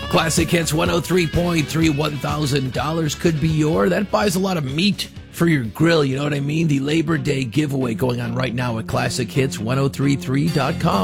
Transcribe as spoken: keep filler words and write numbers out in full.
Classic Hits one oh three point three, one thousand dollars could be your. That buys a lot of meat for your grill, you know what I mean? The Labor Day giveaway going on right now at classic hits ten thirty-three dot com.